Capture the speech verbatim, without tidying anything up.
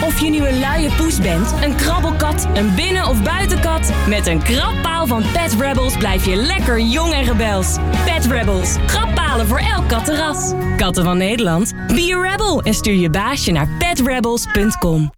Of je nu een luie poes bent, een krabbelkat, een binnen- of buitenkat, met een krabpaal van Pet Rebels blijf je lekker jong en rebels. Pet Rebels, krabbalen voor elk kattenras. Katten van Nederland, be a rebel en stuur je baasje naar pet rebels punt com.